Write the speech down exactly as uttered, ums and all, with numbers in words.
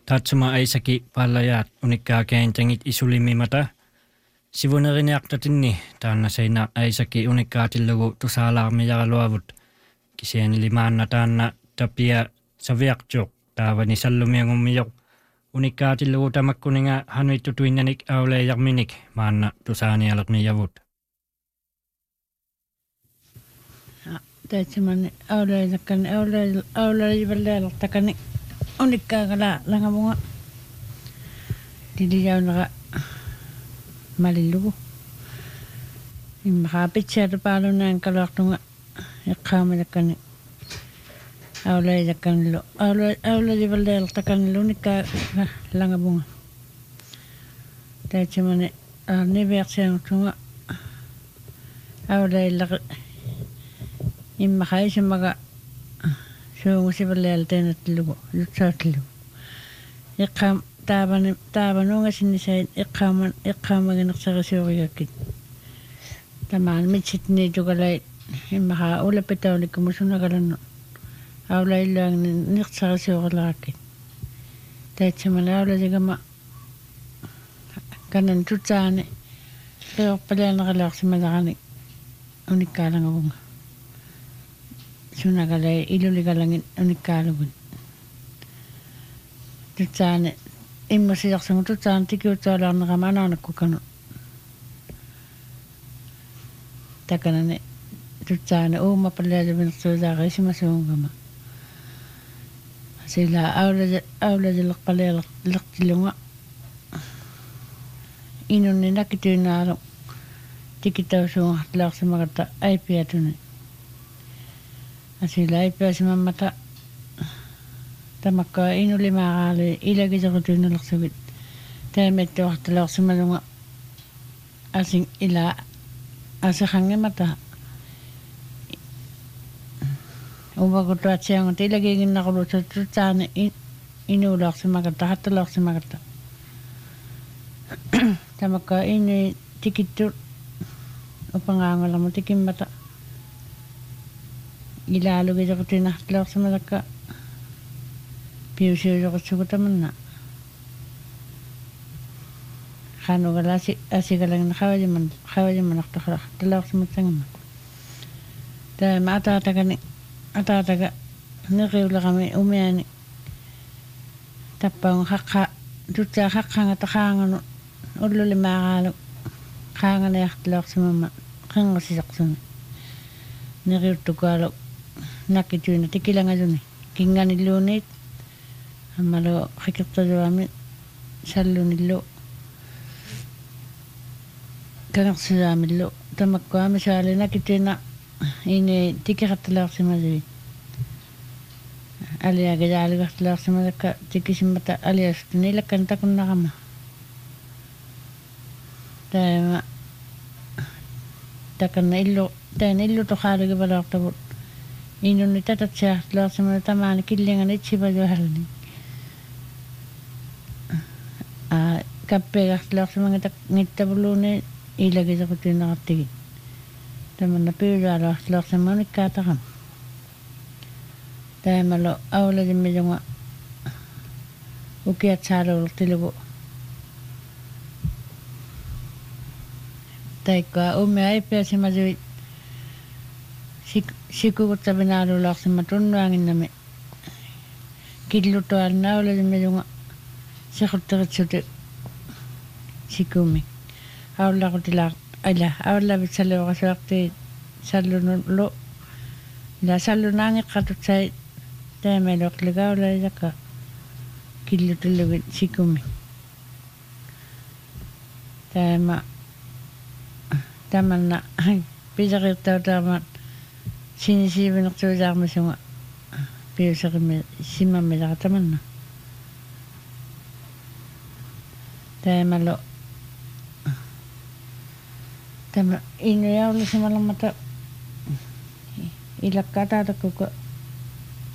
Tatsuma aisaki pallayat unikkaa keentengit isulimimata. Sivunerineaqtatinni taanna seina aisaki unikkaatillugu tusaalаарmiyaraluavut. Kisieni limaanna taanna tapia saviaqtuq taavani sallumiangummijoq. Unikkaatillugu tamakkuninga hanuittutuinnanik auleejarminik maanna tusaanialermiyavut. Taitsimani auleejakkani auleejivalleelertakani unikkaagala langamunga tilijaunera malillugu immaa pitsiatu paalunaan kaluartunga iqqaamalakkani auleejakkanillu auleejivalleelertakanillu unikkaaga langamunga taitsimani niviarsiangutsunga auleillaqi immaa isimaga suungusivalleelteenattillugu jutsaattillugu iqqaam taavani taavanunga sinnisain iqqaaman iqqaamagineqsarisuurigakkit tamaan mitsitni tugalai immaa ulapitaulikkumussunagalannu aulailluagni niqsarisuurilarakit taitsimani aulajigama kanan tutsaani qiorpalianeralaarsimalarani unikkaalangavunga sunagalai iluligalangin unikkaalugun tutsaani immusijarsungu tutsaani tikiutsualaarnerama anaanakkukanu takanani tutsaani uumapallialuvinersuulaari isimasuungama sila aulaja aulajilerpalialertilunga inunni nakituinaalu tikitausuungartulaarsimagata aipiatuni asila aipiasimammata tamakka inulimaaraali ilagiserutuinulersugit taamettuartulaarsimalunga asin ila asaqangemata uvakutuatsiangut ilagiginnaqulutu tutsaani inuulaarsimagata hattulaarsimagata tamakka ini tikittu upangaangalamu tikimmata ilaalugiserutuinartulaarsimalakka piusiujoqutsugutamana xanugalasi asigalangna xawajiman xawajimanartuxalaqtulaarsimatsangama taama ataatakani ataataga neqiuleqami umiani tappaunga xaqqa tutsaa xaqqangata xaanganu ullulimaaraalu xaanganiartulaarsimama qinngasiseqsuni neqiuttukualu nakkituina tikilangajuni kinganilluuniit amalo xikirtajuami sallunillu kangersisaamillu tamakkuami saali nakkituina ini tikiqattulaarsimajuit aliagajaalugartulaarsimalakka tikisimmata aliastuni ilakkan takunnaqama taama takanna illu taana illu toqaalugivalortavut inunni tatatsiartulaarsimala tamaani killingani itsivajuhalni a kappeegartulaarsimangita ngittavuluuni ilagiserutuinaqartigit tamanna piulualuartulaarsimma unikkaataqam taamalo aulajimmiljunga ukiatsaaluulertilugu taikka umia aipiasimajuit sikuguttavinaaluulaarsimma tunnuanginnami killutualna aulajimmiljunga sequtteritsuti sikumi aullaqutilaar ala aulavit salluorasuarti sallunullu ila sallunaangeqqatutsai taamailuortligaaulajakka killutullugit sikumi taama tamanna pisaqirtautaamat sinisiivinertuusaarmasunga piusaqimi simmammilaqa tamanna taamalo tama inuyaulusimalamata ilakkaataatakuka